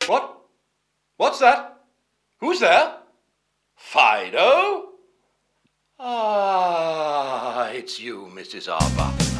What? What's that? Who's there? Fido? Ah, it's you, Mrs. Arbuckle.